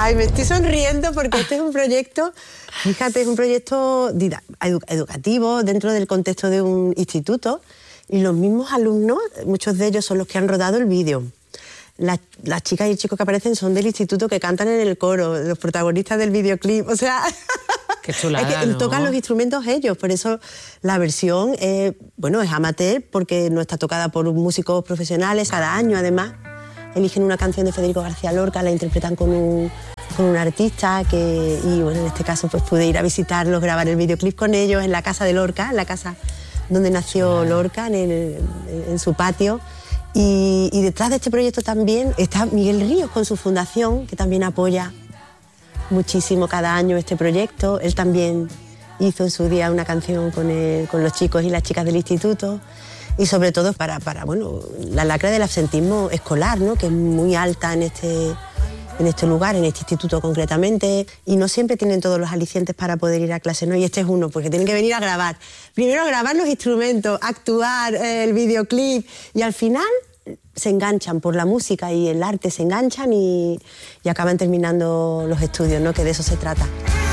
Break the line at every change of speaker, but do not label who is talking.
Ay, me estoy sonriendo porque este es un proyecto, fíjate, es un proyecto educativo dentro del contexto de un instituto y los mismos alumnos, muchos de ellos son los que han rodado el vídeo. Las chicas y el chico que aparecen son del instituto que cantan en el coro, los protagonistas del videoclip, o sea...
Qué chulada,
es que
¿no?
Tocan los instrumentos ellos, por eso la versión es amateur porque no está tocada por músicos profesionales. Cada año, además, eligen una canción de Federico García Lorca, la interpretan con un artista y bueno, en este caso pues pude ir a visitarlos, grabar el videoclip con ellos en la casa de Lorca, en la casa donde nació Lorca, en su patio. Y detrás de este proyecto también está Miguel Ríos con su fundación, que también apoya muchísimo cada año este proyecto. Él también hizo en su día una canción con los chicos y las chicas del instituto y sobre todo para bueno, la lacra del absentismo escolar, ¿no? Que es muy alta en este lugar, en este instituto concretamente, y no siempre tienen todos los alicientes para poder ir a clase, ¿no? Y este es uno, porque tienen que venir a grabar. Primero a grabar los instrumentos, actuar, el videoclip, y al final se enganchan por la música y el arte, se enganchan y acaban terminando los estudios, ¿no? Que de eso se trata.